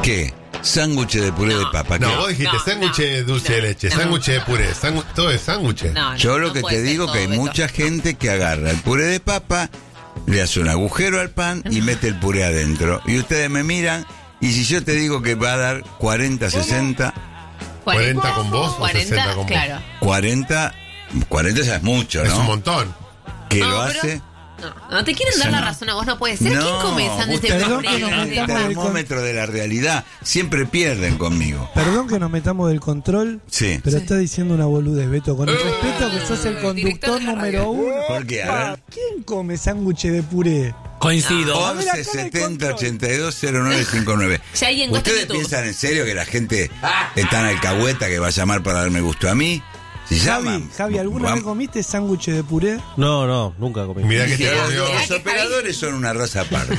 ¿Qué? Sándwich de puré de papa. No, ¿qué? vos dijiste sándwich de dulce de leche, sándwich de puré, todo es sándwich. Yo lo que te digo que hay mucha gente que agarra el puré de papa, le hace un agujero al pan y mete el puré adentro. Y ustedes me miran, y si yo te digo que va a dar 40, 60... 40 con vos 40, o 60 con claro. vos. 40 ya es mucho, ¿no? Es un montón. Que No, lo pero- hace... No te quieren dar la razón a vos, no puede ser. ¿Quién come sándwich de ustedes puré? no el termómetro de la realidad. Siempre pierden conmigo. Perdón que nos metamos del control, Sí. pero está diciendo una boludez, Beto. Con el respeto que sos el conductor número 1. ¿Por qué? A ver. ¿Quién come sándwich de puré? Coincido. 11 70 82 09 59. Ya hay encuesta en ¿Ustedes YouTube. piensan en serio que la gente es tan alcahueta que va a llamar para darme gusto a mí? Si llaman, Javi, ¿alguna vez comiste sándwich de puré? No, nunca comí. Mirá que te comió. Los operadores son una raza aparte.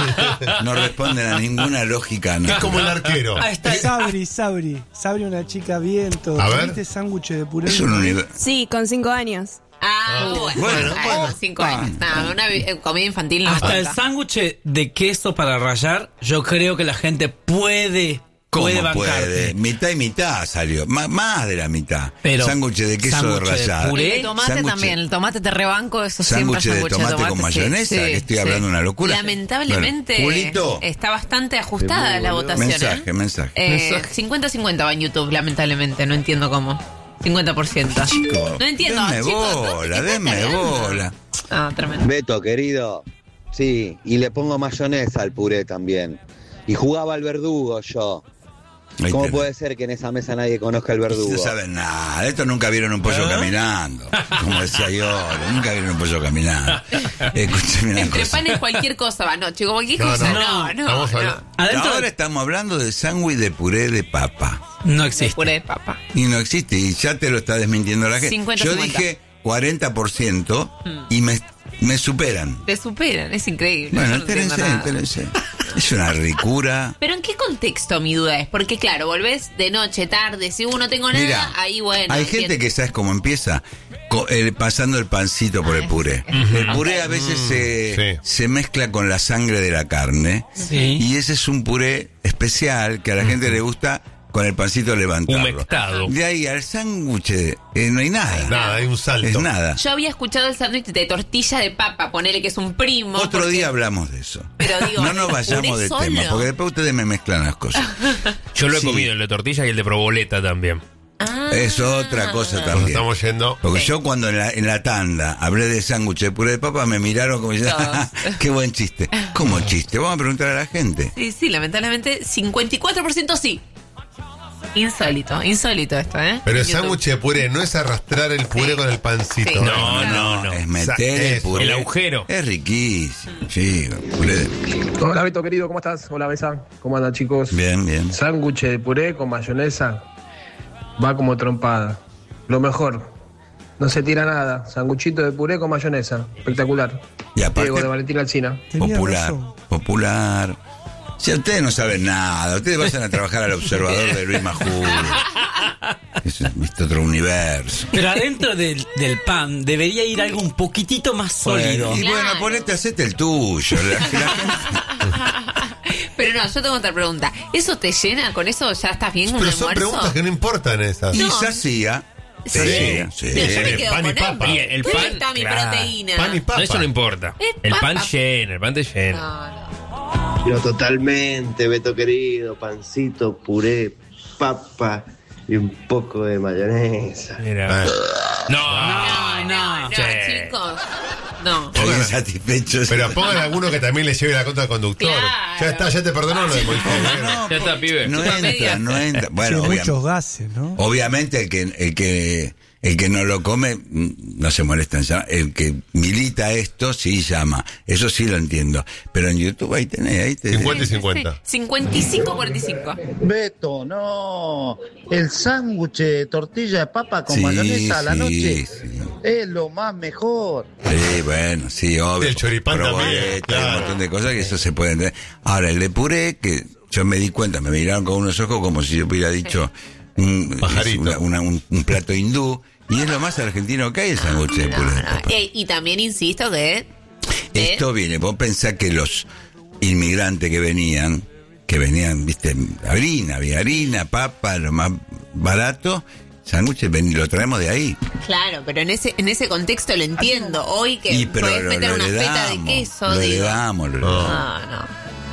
No responden a ninguna lógica. Es como el natural. arquero. Sabri, una chica bien, todo. A ver. ¿Comiste sándwich de puré? Es un universo. Sí, con 5 años. Bueno. 5 años. No, una comida infantil no Hasta el cuenta. sándwich de queso para rallar, yo creo que la gente puede ¿Cómo bancarte. puede? Mitad y mitad salió. Más de la mitad. Pero sándwich de queso sándwich de rallado. puré. El de tomate Sándwich- también, el tomate te rebanco, eso siempre Sándwich de tomate con sí, mayonesa, que estoy hablando una locura. Lamentablemente Bueno, Julito. está bastante ajustada la votación. Mensaje. 50-50 va en YouTube, lamentablemente, no entiendo cómo. 50%. Chico, No entiendo, denme chicos, bola, ¿dónde denme está bola. Ah, tremendo. Beto, querido. Sí, y le pongo mayonesa al puré también. Y jugaba al verdugo yo. Ahí ¿Cómo tenés. puede ser que en esa mesa nadie conozca el No verdugo? saben nada, estos nunca vieron un pollo caminando, como decía yo, nunca vieron un pollo caminando. Escúchame una Entre cosa. panes cualquier cosa va, no, chico, cualquier No, cosa, no. no. Vamos a hablar. Adentro Ahora estamos hablando de sándwich de puré de papa. no existe. Puré de papa. Y no existe, y ya te lo está desmintiendo la gente. 50-50. Yo dije 40% y me superan. Te superan, es increíble. Bueno, yo no entiendo nada. entérense. Es una ricura. Pero ¿en qué contexto mi duda es? Porque claro, volvés de noche, tarde, si no tengo nada, Mira, ahí bueno. hay gente que sabes cómo empieza pasando el pancito por el puré. El puré a veces se mezcla con la sangre de la carne Sí. y ese es un puré especial que a la gente le gusta con el pancito levantarlo. Humectado. De ahí al sándwich no hay nada. Nada, hay un salto. Es nada. Yo había escuchado el sándwich de tortilla de papa, ponele que es un primo. Otro porque- día hablamos de eso. Pero digo, no nos vayamos puré del solo. tema, porque después ustedes me mezclan las cosas. Yo lo he Sí. comido, el de tortilla y el de proboleta también. Ah. Es otra cosa Nos también. estamos yendo. Porque yo cuando en la tanda hablé de sándwich de puré de papa, me miraron como diciendo, Todos. qué buen chiste. ¿Cómo chiste? Vamos a preguntar a la gente. Sí, lamentablemente 54% sí. Insólito esto, ¿eh? Pero el YouTube. sándwich de puré no es arrastrar el puré con el pancito. Sí. No. Es meter el Eso. puré. El agujero. Es riquísimo. Sí, puré. Hola Beto querido, ¿cómo estás? Hola Besa, ¿cómo andan chicos? Bien. Sándwich de puré con mayonesa va como trompada. Lo mejor, no se tira nada. Sanguchito de puré con mayonesa, espectacular. Y aparte, Diego de Valentín Alsina. Tenía razón. popular. Si ustedes no saben nada, ustedes vayan a trabajar al observador de Luis Majul. Es otro universo. Pero adentro del pan debería ir algo un poquitito más sólido. Bueno, y bueno, Claro. ponete, hacete el tuyo. La gente- Pero no, yo tengo otra pregunta. ¿Eso te llena? ¿Con eso ya estás bien? Pero ¿Un son almuerzo? preguntas que no importan esas. Y No. se hacía. Sí. Sí. Pero yo me quedo Pan y con papa. hambre. Y el ¿Dónde pan, está mi claro. proteína? Pan y papa. No, eso no importa. Es El pan papa. llena, el pan te llena. No. Pero totalmente, Beto querido, pancito, puré, papa y un poco de mayonesa. Mira. No, Che. chicos. No. Estoy insatisfecho. Pero pongan alguno que también le lleve la contra al conductor. Claro. Ya está, ya te perdonó lo de Moisés. Ya está, pibe. No Chupa entra, media. no entra. Bueno, Sí, obviamente. muchos gases, ¿no? Obviamente el que no lo come no se molesta en llamar. El que milita esto sí llama. Eso sí lo entiendo. Pero en YouTube ahí tenés, ahí te 50 y 50. 55-45. Beto, no. El sándwich de tortilla de papa con Sí, mayonesa a la sí, noche sí. es lo más mejor. Sí, bueno, sí, obvio. El choripán Proboleta, también, claro. un montón de cosas que eso se puede entender. Ahora, el de puré, que yo me di cuenta, me miraron con unos ojos como si yo hubiera dicho Pajarito. un plato hindú. Y es lo más argentino que hay el sándwich de puré de papa. Y también insisto que... Esto viene, vos pensás que los inmigrantes que venían, que venían, viste, había harina, papa, lo más barato, sándwiches, lo traemos de ahí. Claro, pero en ese contexto lo entiendo. Hoy que pero podés meter una feta de queso, lo digo. heredamos. No.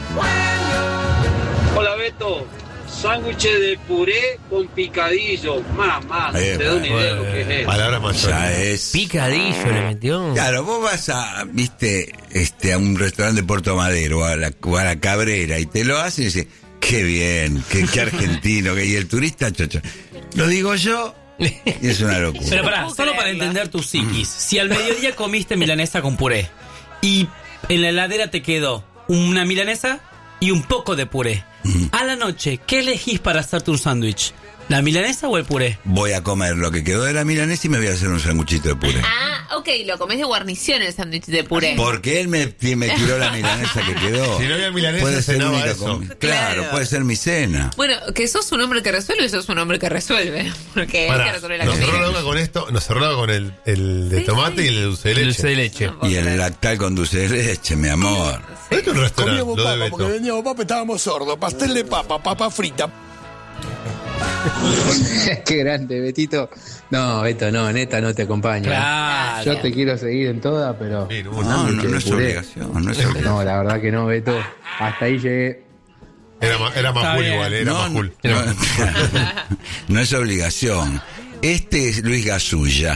Hola Beto, sándwich de puré con picadillo. Mamá, te da una idea de lo que es eso. Palabras mayores. Ya es. Picadillo le metió. Claro, vos vas a, viste, a un restaurante de Puerto Madero o a la Cabrera y te lo hacen y dices, qué bien, qué argentino, y el turista, chocho. Lo digo yo, y es una locura. Pero pará, solo para entender tu psiquis. Si al mediodía comiste milanesa con puré y en la heladera te quedó una milanesa y un poco de puré, a la noche, ¿qué elegís para hacerte un sándwich? ¿La milanesa o el puré? Voy a comer lo que quedó de la milanesa y me voy a hacer un sanguchito de puré. Ah, ok, lo comés de guarnición el sándwich de puré. Porque él me tiró la milanesa que quedó. Si no había milanesa, puede ser cenaba única eso. Claro, puede ser mi cena. Bueno, que sos un hombre que resuelve, sos un hombre que resuelve. Porque hay que resolver la nos cerró la comida. boca con esto, nos cerró la boca con el de tomate y el de dulce de leche. Dulce de leche. Y el lactal con dulce de leche, mi amor. Esto es un restaurante, Comíamos lo de papa, Beto. porque vendíamos papa, estábamos sordos. Pastel de papa, papa frita. Qué grande, Betito. No, Beto, no, neta, no te acompaña. Claro. Yo te quiero seguir en toda, pero... No es obligación, no es obligación. No, la verdad que no, Beto. Hasta ahí llegué. Era más cool igual, era más cool. No es obligación. Este es Luis Gasulla.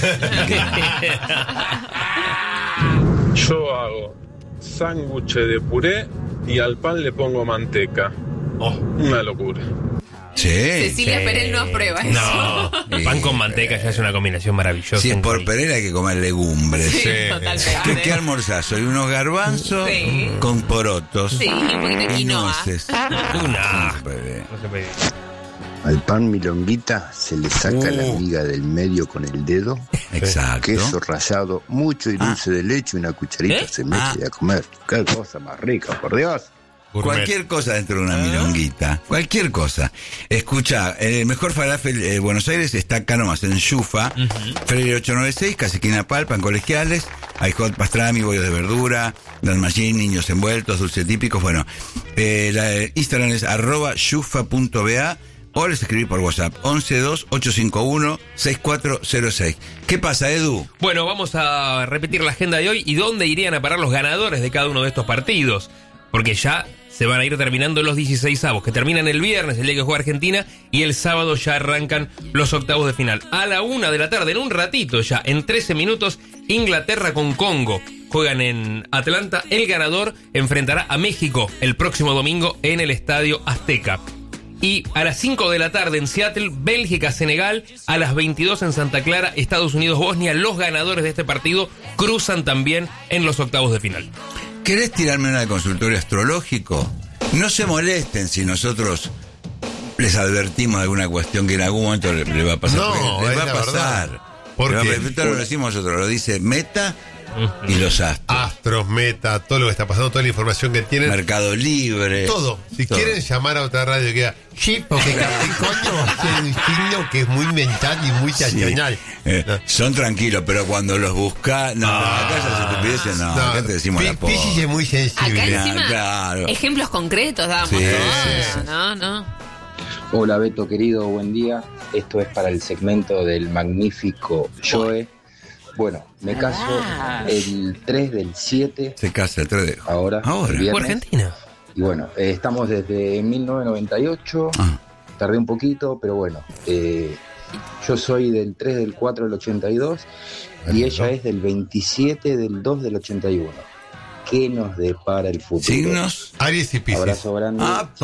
Yo hago sándwich de puré y al pan le pongo manteca. Una locura. Sí. Cecilia Perel no aprueba eso. No, pan con manteca ya es una combinación maravillosa. Si es por Perel hay que comer legumbres. Sí, totalmente. ¿Qué almorzás? Soy unos garbanzos con porotos. Sí, un poquito de y quinoa. nueces. No se puede. Al pan milonguita se le saca la miga del medio con el dedo. Exacto. Queso rallado, mucho y dulce de leche, una cucharita se mete y a comer. Qué cosa más rica, por Dios. Cualquier cosa dentro de una milonguita. Cualquier cosa. Escucha, el mejor falafel de Buenos Aires está acá nomás, en Yufa. Freire 896, casi esquina Palpa, en Colegiales. Hay hot pastrami, bollos de verdura, dalmallín, niños envueltos, dulces típicos. Bueno, la Instagram es @yufa.ba o les escribí por WhatsApp 112-851-6406. ¿Qué pasa, Edu? Bueno, vamos a repetir la agenda de hoy y dónde irían a parar los ganadores de cada uno de estos partidos. Porque ya se van a ir terminando los 16avos, que terminan el viernes, el día que juega Argentina, y el sábado ya arrancan los octavos de final. A la 1 de la tarde, en un ratito ya, en 13 minutos, Inglaterra con Congo. Juegan en Atlanta. El ganador enfrentará a México el próximo domingo en el Estadio Azteca. Y a las 5 de la tarde en Seattle, Bélgica-Senegal. A las 22 en Santa Clara, Estados Unidos-Bosnia. Los ganadores de este partido cruzan también en los octavos de final. ¿Querés tirarme una de consultorio astrológico? No se molesten si nosotros les advertimos de alguna cuestión que en algún momento le va a pasar. No, les es va a la pasar. verdad. ¿Por qué? Esto lo decimos nosotros, lo dice Meta y los astros. Astros, Meta, todo lo que está pasando, toda la información que tienen. Mercado Libre. Todo. Si quieren llamar a otra radio que diga, sí, porque Capricornio es un signo que es muy mental y muy chachañal. Son tranquilos, pero cuando los busca, acá ya se estupideces, acá te decimos la posta. Piscis es muy sensible. Acá encima, claro. ejemplos concretos damos. Sí, No. Hola, Beto, querido, buen día. Esto es para el segmento del magnífico Joe. Bueno, me caso el 3 del 7. Se casa el 3 de... Ahora. ¿Fue Argentina? Y bueno, estamos desde 1998. Tardé un poquito, pero bueno. Yo soy del 3 del 4 del 82 y ella es del 27 del 2 del 81. ¿Qué nos depara el futuro? ¿Signos? Aries y Piscis. Abrazo grande.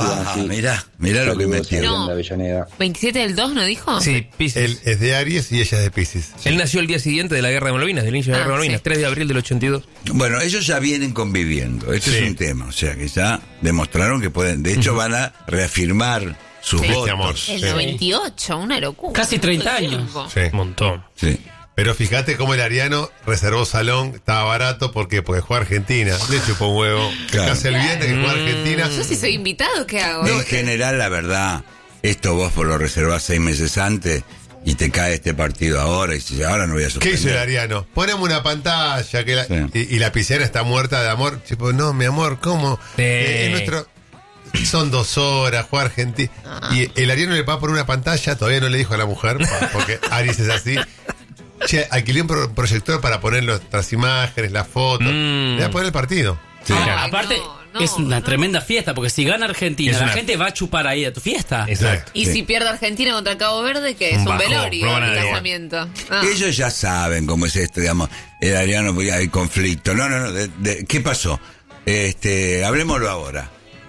Mirá lo que metió. No. 27 del 2, ¿no dijo? Sí, Piscis. Él es de Aries y ella es de Piscis. Él nació el día siguiente de la Guerra de Malvinas, del inicio de la Guerra de Malvinas, 3 de abril del 82. Bueno, ellos ya vienen conviviendo. Este es un tema. O sea, que ya demostraron que pueden. De hecho, van a reafirmar sus votos. El 98, una locura. Casi 30 años. Sí. Un montón. Sí. Pero fíjate cómo el Ariano reservó salón, estaba barato porque juega Argentina. Le chupó un huevo. Claro. Casi el viernes que juega Argentina. Yo si soy invitado, ¿qué hago? En general, la verdad, esto vos lo reservás 6 meses antes y te cae este partido ahora y si ahora no voy a ¿Qué suspender. hizo el Ariano? Ponemos una pantalla que y la piscina está muerta de amor. Tipo, no, mi amor, ¿cómo? Es nuestro... son 2 horas, juega Argentina. Y el Ariano le va por una pantalla, todavía no le dijo a la mujer, porque Aries es así. Che, alquilé un proyector para poner nuestras imágenes, las fotos. Le va a poner el partido. Sí. Aparte, es una tremenda fiesta, porque si gana Argentina, la gente va a chupar ahí a tu fiesta. Exacto. Y si pierde Argentina contra Cabo Verde, que es un velorio, un casamiento. Ellos ya saben cómo es esto, digamos. El Ariano, hay conflicto. No. ¿Qué pasó? Hablemoslo ahora.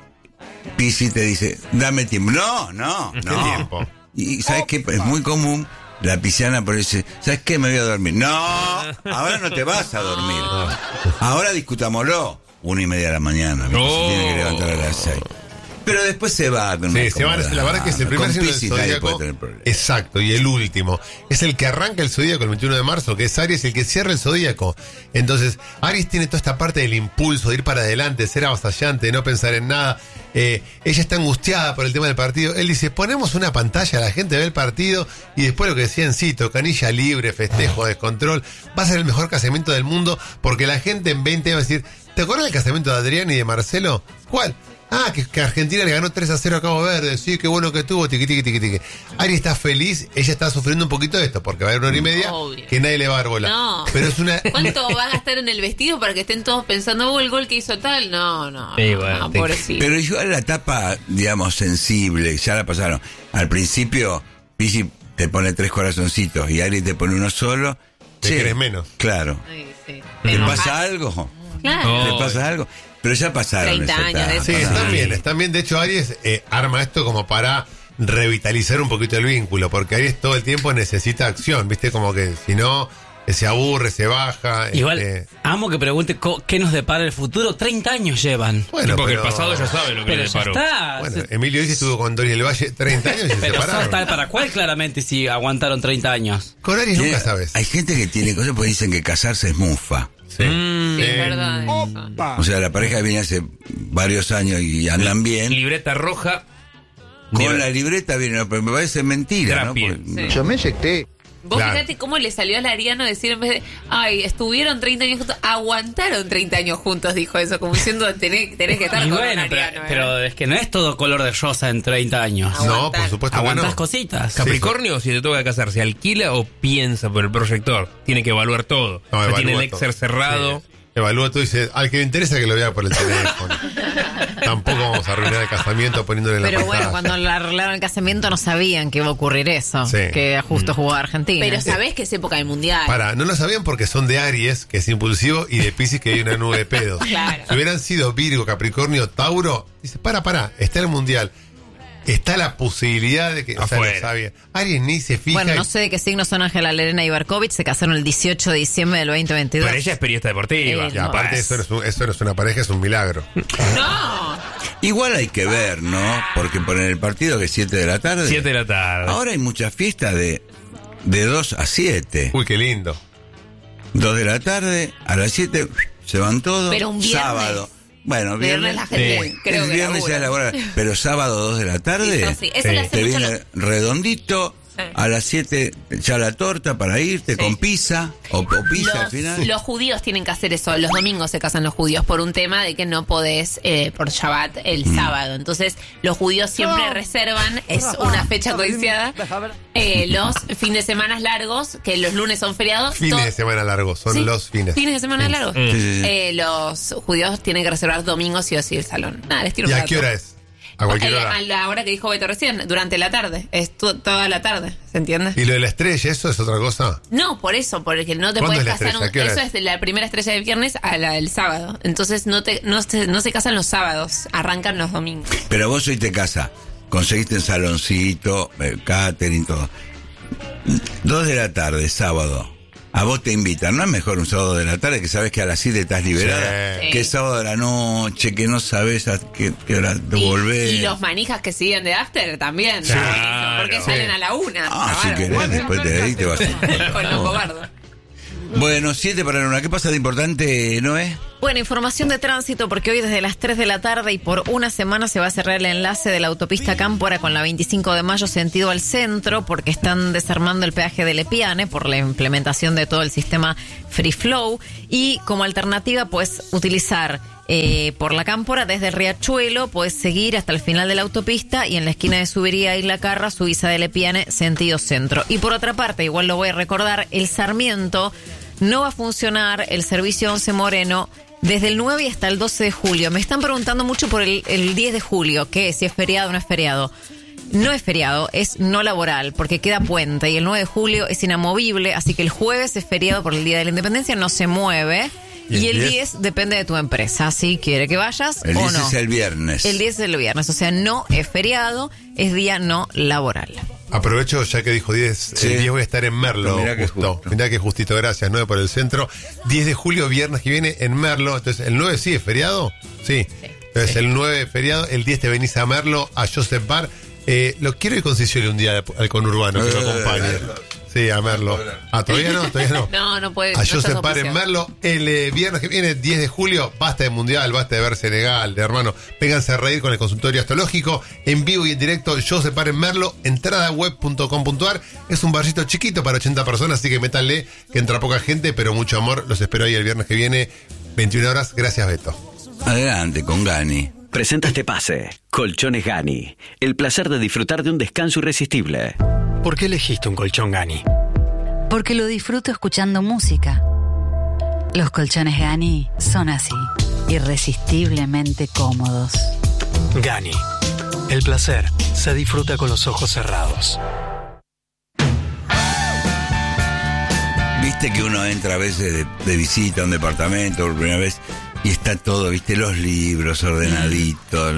Pisi te dice, dame tiempo. No. Tiempo. Y ¿sabes qué? Es muy común. La pisciana por dice, ¿sabes qué? Me voy a dormir. No, ahora no te vas a dormir. Ahora discutámoslo. 1:30 de la mañana. Se tiene que levantar a las 6. Pero después se va. Sí, se va. La verdad que es el primer signo del zodíaco. Exacto, y el último. Es el que arranca el zodíaco el 21 de marzo, que es Aries, el que cierra el zodíaco. Entonces, Aries tiene toda esta parte del impulso, de ir para adelante, de ser avasallante, de no pensar en nada. Ella está angustiada por el tema del partido. Él dice, ponemos una pantalla, la gente ve el partido y después lo que decía Encito, canilla libre, festejo, descontrol. Va a ser el mejor casamiento del mundo porque la gente en 20 va a decir, ¿te acuerdas del casamiento de Adrián y de Marcelo? ¿Cuál? Que Argentina le ganó 3-0 a Cabo Verde. Sí, qué bueno que tuvo. Tiqui. Ari está feliz. Ella está sufriendo un poquito de esto porque va a haber 1:30 que nadie le va a dar bola. No. Pero es una... ¿Cuánto va a gastar en el vestido para que estén todos pensando, el gol que hizo tal? No. Sí, bueno, pobrecito. Pero igual la etapa, digamos, sensible, ya la pasaron. Al principio, Pisi te pone 3 corazoncitos y Ari te pone uno solo. Te querés menos. Claro. Sí. ¿Te pasa algo? Claro. ¿Te pasa algo? Pero ya pasaron 30 años de eso. Sí, están bien. De hecho, Aries arma esto como para revitalizar un poquito el vínculo, porque Aries todo el tiempo necesita acción, ¿viste? Como que si no, se aburre, se baja. Igual, amo que pregunte qué nos depara el futuro. 30 años llevan. Bueno, porque pero, el pasado ya sabe lo que le deparó. Bueno, Emilio Dice estuvo con Doris del Valle 30 años y se pero separaron. Tal para cuál claramente si aguantaron 30 años. Con Aries nunca sabes. Hay gente que tiene cosas porque dicen que casarse es mufa. Sí, es verdad. O sea, la pareja viene hace varios años y andan bien. Libreta roja. Con la libreta viene, pero me parece mentira, ¿no? Sí. Yo me inyecté. Vos fíjate cómo le salió al Ariano decir en vez de, estuvieron 30 años juntos, aguantaron 30 años juntos, dijo eso, como diciendo, tenés que estar y con bueno, Ariano. pero es que no es todo color de rosa en 30 años. No, por supuesto que Aguantás no. cositas. Capricornio, si te toca casar, ¿se alquila o piensa por el proyector? Tiene que evaluar todo. No, tiene el Excel cerrado. Sí. Evalúa todo y dice, al que le interesa que lo vea por el teléfono. Tampoco vamos a arruinar el casamiento poniéndole en la Pero pantalla. bueno, cuando le arreglaron el casamiento no sabían que iba a ocurrir eso. Sí. Que justo jugaba Argentina. Pero sabés que es época del mundial. No lo sabían porque son de Aries, que es impulsivo, y de Piscis, que hay una nube de pedos. Claro. Si hubieran sido Virgo, Capricornio, Tauro, dice, está el mundial. Está la posibilidad de que... O sea, lo sabía. Aries ni se fija. Bueno, no sé de qué signos son Ángela Lerena y Berkovich. Se casaron el 18 de diciembre del 2022. Pero ella es periodista deportiva. Y aparte, eso no es una pareja, es un milagro. ¡No! Igual hay que ver, ¿no? Porque poner el partido que es 7 de la tarde. 7 de la tarde. Ahora hay muchas fiestas de 2 a 7. Uy, qué lindo. 2 de la tarde, a las 7 se van todos. Pero un viernes. Sábado. Bueno, Viernes la gente creo el que viernes ya labura. pero sábado 2 de la tarde Eso sí, eso le hace te mucho viene redondito. A las 7 ya la torta para irte con pizza o pizza al final. Los judíos tienen que hacer eso. Los domingos se casan los judíos por un tema de que no podés por Shabbat el sábado. Entonces los judíos siempre reservan, es una fecha codiciada, los fines de semana largos, que los lunes son feriados. Fines de semana largos, son los fines. Fines de semana largos. Sí. Los judíos tienen que reservar domingos sí o sí el salón. Nada, les tiro ¿Y un a dato. qué hora es? A cualquier hora. A la hora que dijo Beto recién, durante la tarde. Es toda la tarde, ¿se entiende? ¿Y lo de la estrella, eso es otra cosa? No, por eso, porque no te ¿Cuándo puedes es la casar. estrella? ¿A qué hora Eso es? es de la primera estrella de viernes a la del sábado. Entonces no se casan los sábados, arrancan los domingos. Pero vos hoy te casas, conseguiste el saloncito, el catering, todo. 2 de la tarde, sábado. A vos te invitan, ¿no es mejor un sábado de la tarde que sabes que a las 7 estás liberada? Sí. Que sábado de la noche, que no sabes a qué hora te volvés. Y los manijas que siguen de after también. Claro. Porque salen a la 1. Si querés, después de ahí te vas Con los cobardos. Bueno, 7 para la 1. ¿Qué pasa de importante, Noé? Bueno, información de tránsito porque hoy desde las 3 de la tarde y por una semana se va a cerrar el enlace de la autopista Cámpora con la 25 de mayo sentido al centro porque están desarmando el peaje de Lepiane por la implementación de todo el sistema Free Flow y como alternativa pues utilizar por la Cámpora, desde el Riachuelo, podés seguir hasta el final de la autopista y en la esquina de Subiría y La Carra, subís a de Lepiane, sentido centro. Y por otra parte, igual lo voy a recordar, el Sarmiento no va a funcionar el servicio 11 Moreno desde el 9 hasta el 12 de julio. Me están preguntando mucho por el 10 de julio, que si es feriado o no es feriado. No es feriado, es no laboral, porque queda puente y el 9 de julio es inamovible, así que el jueves es feriado por el Día de la Independencia, no se mueve. Y el 10 depende de tu empresa, si quiere que vayas o no. El 10 es el viernes. El 10 es el viernes, o sea, no es feriado, es día no laboral. Aprovecho, ya que dijo 10, Sí. el 10 voy a estar en Merlo. Mirá que justo. Mirá que justito, gracias, 9 por el centro. 10 de julio, viernes que viene, en Merlo. Entonces, ¿el 9 sí es feriado? Sí. Entonces, el 9 es feriado, el 10 te venís a Merlo, a Joseph Bar. Lo quiero ir con Cicioli un día al conurbano, que lo acompañe. Sí, a Merlo. ¿Todavía no? No puede. A Joseph Bar en Merlo, el viernes que viene, 10 de julio, basta de Mundial, basta de ver Senegal, de hermano. Vénganse a reír con el consultorio astrológico, en vivo y en directo, Joseph Bar en Merlo, entradaweb.com.ar. Es un barcito chiquito para 80 personas, así que métanle, que entra poca gente, pero mucho amor. Los espero ahí el viernes que viene, 21 horas. Gracias, Beto. Adelante, con Gani. Presenta este pase. Colchones Gani. El placer de disfrutar de un descanso irresistible. ¿Por qué elegiste un colchón Gani? Porque lo disfruto escuchando música. Los colchones Gani son así, irresistiblemente cómodos. Gani. El placer se disfruta con los ojos cerrados. Viste que uno entra a veces de visita a un departamento por primera vez y está todo, viste, los libros ordenaditos,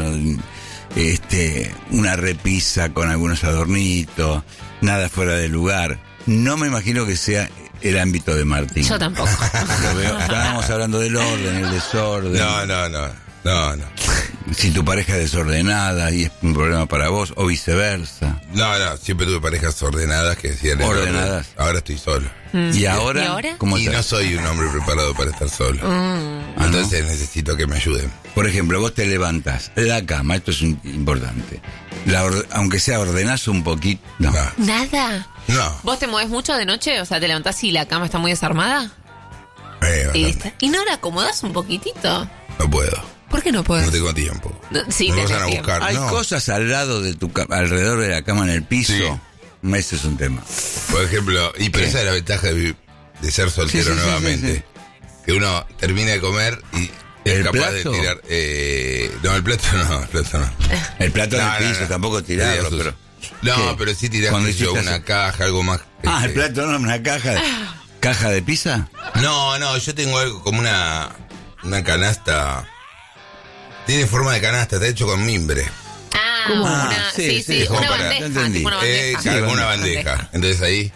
una repisa con algunos adornitos, nada fuera de lugar. No me imagino que sea el ámbito de Martín. Yo tampoco. Lo veo. Estábamos hablando del orden, el desorden. No. Si tu pareja es desordenada y es un problema para vos, o viceversa. No, siempre tuve parejas ordenadas que decían... Ordenadas. Ahora estoy solo. ¿Y ahora? ¿Cómo y no soy un hombre preparado para estar solo. Entonces necesito que me ayuden. Por ejemplo, vos te levantás, la cama, esto es importante. Aunque sea ordenás un poquito. No. Nada. No. ¿Vos te mueves mucho de noche? O sea, ¿te levantás y la cama está muy desarmada? ¿Y no la acomodás un poquitito? No puedo. ¿Por qué no puedes? No tengo tiempo. Sí, me tenés van a tiempo. buscar. Hay cosas al lado de alrededor de la cama en el piso. Sí. Ese es un tema. Por ejemplo, pero esa es la ventaja de ser soltero nuevamente. Que uno termina de comer y es capaz de tirar... no, el plato no. El plato en el piso, tampoco tirarlo, pero... No, pero sí tirás una caja, algo más... el plato no, una caja. ¿Caja de pizza? No, yo tengo algo como una canasta... Tiene forma de canasta, está hecho con mimbre. ¿Cómo? Sí, una bandeja, tipo una bandeja. Una bandeja. Entonces ahí,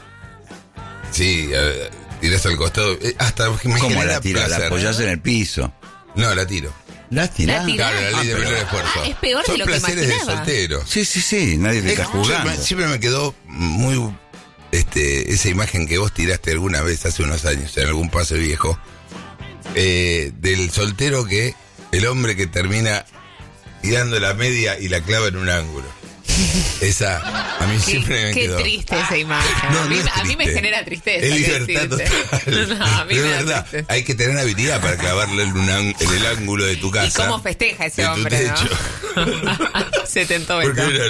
tirás al costado. Hasta me ¿Cómo la tirás? ¿La apoyás en el piso? No, la tiro. ¿La tirás? Claro, la ley de menor esfuerzo. Es peor de lo que imaginaba. Son placeres de soltero. Sí, nadie te está jugando. Siempre me quedó muy esa imagen que vos tiraste alguna vez hace unos años en algún pase viejo, del soltero el hombre que termina tirando la media y la clava en un ángulo. Esa, a mí siempre me quedó. Qué triste esa imagen. A mí me genera tristeza. Es libertad total. A mí pero me es verdad, tristeza. hay que tener habilidad para clavarle en el ángulo de tu casa. ¿Y cómo festeja ese de hombre, tu techo. ¿no? Se tentó.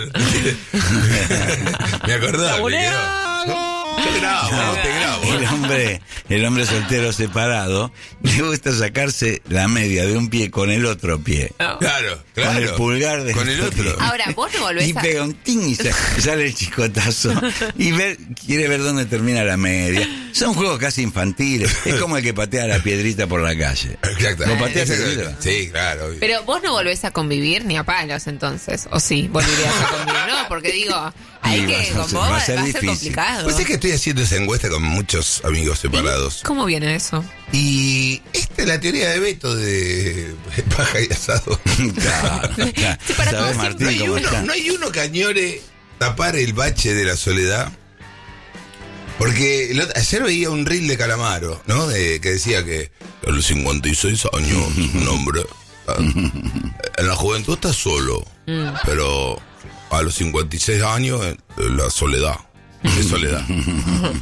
Me acordaba. Te grabo. El hombre soltero separado le gusta sacarse la media de un pie con el otro pie. Claro. Con el pulgar de con el otro. Ahora, vos no volvés y pega un ting y sale el chicotazo. Y quiere ver dónde termina la media. Son juegos casi infantiles. Es como el que patea la piedrita por la calle. Exacto. ¿Lo patea seguido? Sí, claro. Obvio. Pero vos no volvés a convivir ni a palos entonces. ¿O sí? ¿Volverías a convivir? No, porque digo, hay que con vos va a ser complicado. Pues es que estoy haciendo esa encuesta con muchos amigos separados. ¿Cómo viene eso? Y esta es la teoría de Beto de paja y asado. Claro. ¿Sabes, Martín, no hay uno que añore tapar el bache de la soledad. Porque ayer veía un reel de Calamaro, ¿no? Que decía que a los 56 años un hombre en la juventud está solo, pero a los 56 años la soledad. De soledad.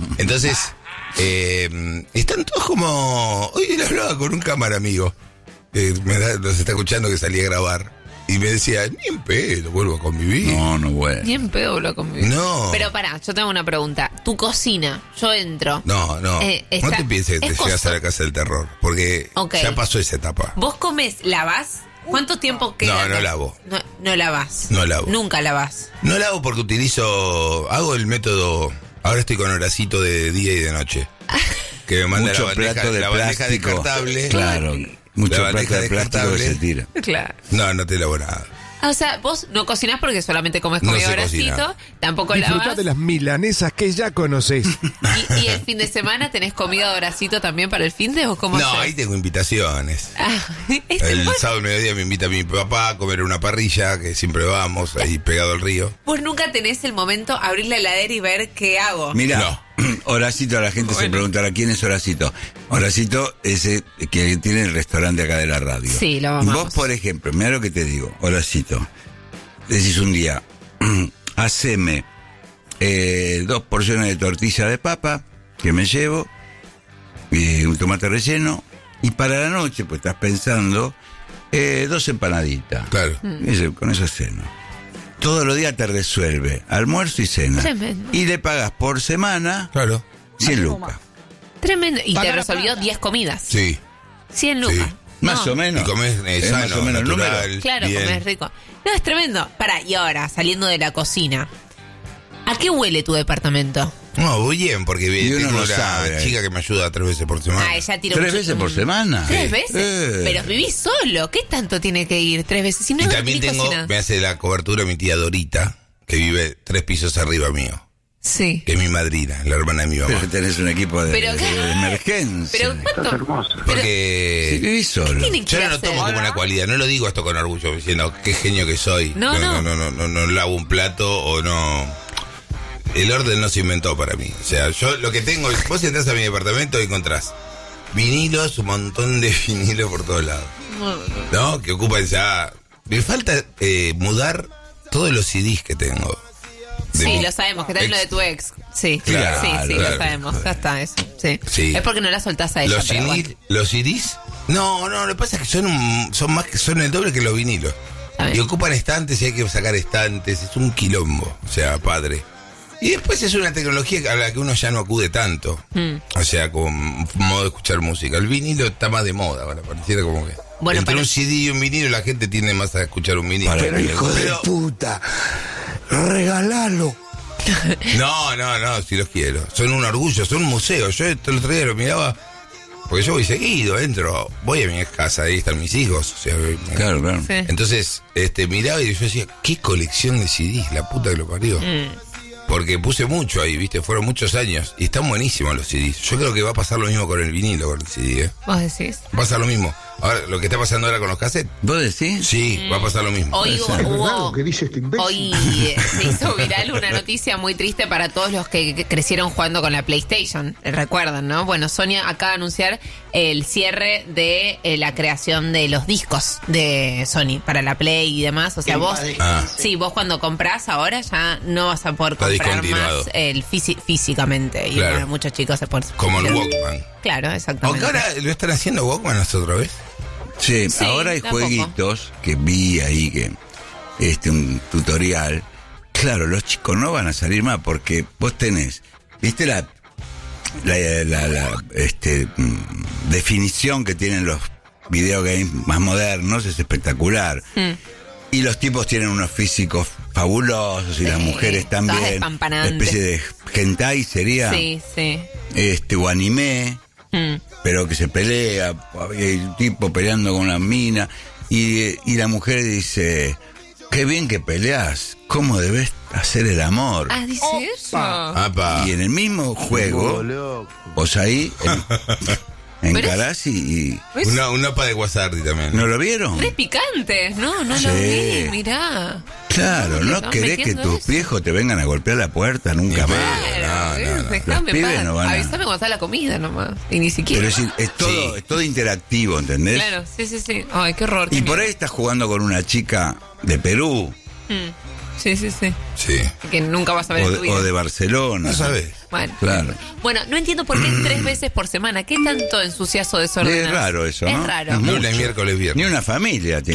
Entonces, están todos como... Hoy le hablaba con un cámara amigo. nos está escuchando que salí a grabar. Y me decía, ni en pedo, vuelvo a convivir. No vuelvo. Ni en pedo vuelvo a convivir. No. Pero pará, yo tengo una pregunta. Tu cocina, yo entro. No. No te pienses que te llegas a la casa del terror. Porque ya pasó esa etapa. ¿Vos comes, lavás? ¿Cuánto tiempo queda? No lavo. No lavás. No lavo. Nunca lavás. No lavo porque hago el método. Ahora estoy con Horacito de día y de noche. Que me manda mucho la bandeja descartable. Plato. Mucho plato de plástico que se tira. Claro. No te lavo nada. O sea, vos no cocinás porque solamente comes comida Horacito, tampoco Disfrutá lavas. de las milanesas que ya conocés. ¿Y el fin de semana tenés comida de Horacito también para el fin de o cómo No, haces? ahí tengo invitaciones. El sábado al mediodía me invita a mi papá a comer una parrilla, que siempre vamos, ahí pegado al río. Vos nunca tenés el momento abrir la heladera y ver qué hago. Mira, Horacito, la gente se preguntará quién es Horacito. Horacito es el que tiene el restaurante acá de la radio. Sí, lo amamos. Vos, por ejemplo, mira lo que te digo, Horacito. Decís un día, haceme 2 porciones de tortilla de papa que me llevo, un tomate relleno, y para la noche, pues estás pensando, 2 empanaditas. Claro. Con eso ceno. Todos los días te resuelve almuerzo y cena. Tremendo. Y le pagas por semana, 100 lucas. Tremendo. Y te resolvió 10 comidas. Sí. 100 lucas. Sí. Más o menos. Y comés sano, más o menos natural, el número. Claro, bien. comés rico. No, es tremendo. Pará, y ahora, saliendo de la cocina, ¿a qué huele tu departamento? No, voy bien, porque uno tengo no una sabe. chica que me ayuda 3 veces por semana. Ah, ella tira 3 veces por semana. 3 veces. Pero vivís solo. ¿Qué tanto tiene que ir 3 veces? Si no Y es también ni cocina. me hace la cobertura mi tía Dorita, que vive 3 pisos arriba mío. Sí. Que es mi madrina, la hermana de mi mamá. Pero tenés un equipo de Pero, emergencia. Pero ¿cuánto? hermoso. Porque si vivís solo. ¿Qué tiene que yo no lo hacer? tomo como una cualidad, no lo digo esto con orgullo, diciendo qué genio que soy. No. No lavo un plato o no. El orden no se inventó para mí. O sea, yo lo que tengo, vos entras a mi departamento y encontrás vinilos, un montón de vinilos por todos lados. ¿No? Que ocupan ya. Me falta mudar todos los CDs que tengo. Sí, lo sabemos, que tenés lo de tu ex. Sí, Claro, sí, claro. lo sabemos. Ya está eso. Sí. Sí. Es porque no la soltás a ella. Los pero CDs, bueno. los CDs, no, lo que pasa es que son el doble que los vinilos. Y ocupan estantes y hay que sacar estantes, es un quilombo, o sea, padre. Y después es una tecnología a la que uno ya no acude tanto. O sea, como modo de escuchar música. El vinilo está más de moda ahora, pareciera como que. Bueno, entre pero- un CD y un vinilo la gente tiende más a escuchar un vinilo. Pero hijo de puta, regalalo. No, si los quiero. Son un orgullo, son un museo. Yo el otro día lo miraba, porque yo voy seguido, entro, voy a mi casa, ahí están mis hijos. O sea, Claro. Sí. Entonces, miraba y yo decía, qué colección de CDs, la puta que lo parió. Porque puse mucho ahí, viste, fueron muchos años. Y están buenísimos los CDs. Yo creo que va a pasar lo mismo con el vinilo, con el CD, ¿Vos decís? Va a pasar lo mismo. Ahora, lo que está pasando ahora con los cassettes. ¿Vos decís? Sí, va a pasar lo mismo. Hoy hubo, hoy se hizo viral una ¿Eh? noticia muy triste para todos los que crecieron jugando con la PlayStation. Recuerdan, ¿no? Bueno, Sony acaba de anunciar el cierre de la creación de los discos de Sony para la Play y demás. O sea, vos, vos cuando comprás ahora ya no vas a poder Está comprar discontinuado. más el físicamente. Y Claro. bueno, muchos chicos se ponen. Como el Walkman. Claro, exactamente. Aunque ahora lo están haciendo Walkman otra vez. Sí, Sí, ahora hay de a poco. jueguitos que vi ahí que un tutorial. Claro, los chicos no van a salir más porque vos tenés, ¿viste la definición que tienen los videogames más modernos? Es espectacular. Y los tipos tienen unos físicos fabulosos y las mujeres todas también. Una despampanantes. especie de hentai sería. Sí, sí. O anime, pero que se pelea, hay un tipo peleando con una mina, y la mujer dice, qué bien que peleas, ¿cómo debes hacer el amor? Ah, dice eso. Apa. Y en el mismo juego, vos ahí encarás y... Un opa de Guasardi también. ¿No lo vieron? Re picantes, no lo Sí. vi, mirá. Claro, ¿Le no están querés que metiendo tus eso? viejos te vengan a golpear la puerta nunca más. Déjame Los pibes paz. no van a- Avísame cuando está la comida nomás. Y ni siquiera. Pero es todo interactivo, ¿entendés? Claro, sí. Ay, qué horror. Y qué por miedo. ahí estás jugando con una chica de Perú Sí. Sí. Que nunca vas a ver en tu vida. O de Barcelona. No sabes. Bueno. Claro. Bueno, no entiendo por qué 3 veces por semana. ¿Qué tanto ensucias o desordenas? Es raro eso, ¿no? Es raro. Lunes, miércoles, viernes. Ni una familia tiene.